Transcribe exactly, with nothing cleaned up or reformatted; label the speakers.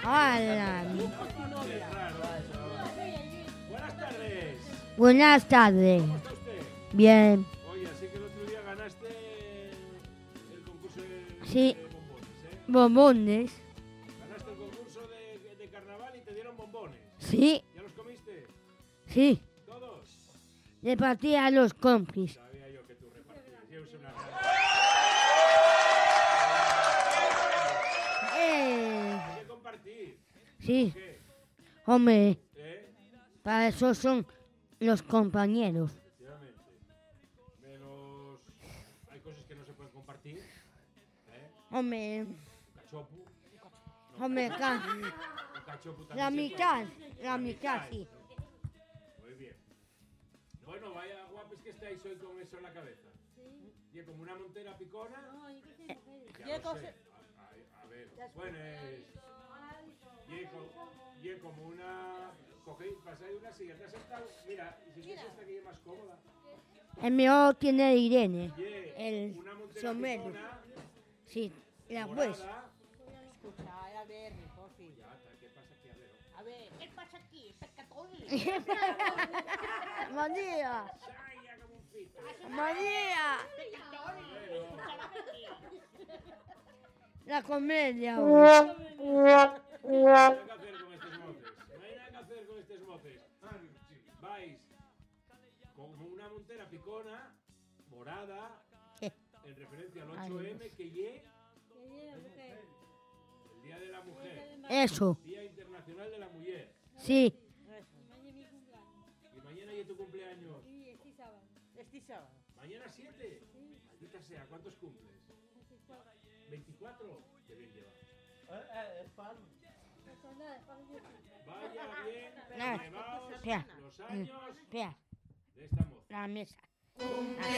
Speaker 1: ¡Hala!
Speaker 2: Qué raro. Buenas tardes.
Speaker 1: Buenas tardes.
Speaker 2: ¿Cómo está usted?
Speaker 1: Bien.
Speaker 2: Oye, así que el otro día ganaste el concurso de,
Speaker 1: Sí.
Speaker 2: de bombones, ¿eh?
Speaker 1: Bombones.
Speaker 2: Ganaste el concurso de, de carnaval y te dieron bombones.
Speaker 1: Sí,
Speaker 2: ¿Ya los comiste?
Speaker 1: sí.
Speaker 2: ¿Todos?
Speaker 1: Repartí a los compis.
Speaker 2: Sabía yo que tú repartías. Yo soy una
Speaker 1: ¡Eh!
Speaker 2: Hay que compartir.
Speaker 1: Sí,
Speaker 2: ¿Qué?
Speaker 1: hombre,
Speaker 2: ¿Eh?
Speaker 1: para eso son los compañeros.
Speaker 2: Efectivamente. Menos... Hay cosas que no se pueden compartir. ¿Eh?
Speaker 1: Hombre,
Speaker 2: Un cachopo. No,
Speaker 1: hombre, ca-
Speaker 2: un cachopo también
Speaker 1: la
Speaker 2: se
Speaker 1: mitad,
Speaker 2: puede.
Speaker 1: la mitad, sí.
Speaker 2: Muy bien. Bueno, vaya guapos que estáis hoy con eso en la cabeza. Y como una montera picona. Ya lo sé. A, a- a ver, bueno, es... Y es como, y es como una... Cogéis, pasáis una silla, te has sentado... Mira, y si quieres esta que es más cómoda.
Speaker 1: El mío tiene Irene,
Speaker 2: Y es
Speaker 1: el
Speaker 2: una montera
Speaker 1: sombrero.
Speaker 2: picona,
Speaker 1: Sí, la pues.
Speaker 2: morada.
Speaker 3: Escucha, a ver, mi porfi.
Speaker 2: Ya, ¿qué pasa aquí? A ver.
Speaker 3: A ver, ¿qué pasa aquí? Pescatón.
Speaker 1: María,
Speaker 2: ¡Saya como un pito!
Speaker 1: María,
Speaker 2: Bueno,
Speaker 1: la comedia.
Speaker 2: no hay nada que hacer con estos motes. No hay nada que hacer con estos motes. Vais como una montera picona, morada, en referencia al ocho eme, que ye el Día de la Mujer,
Speaker 1: Eso,
Speaker 2: Día Internacional de la Mujer.
Speaker 1: sí.
Speaker 2: Y mañana ya tu cumpleaños.
Speaker 3: Este sábado.
Speaker 2: ¿Mañana siete? Maldita sea, ¿cuántos cumples? ¿veinticuatro? Qué bien llevas. Vaya bien,
Speaker 1: Nada.
Speaker 2: llevaos
Speaker 1: Espera,
Speaker 2: los años
Speaker 1: espera,
Speaker 2: de esta moza.
Speaker 1: la mesa.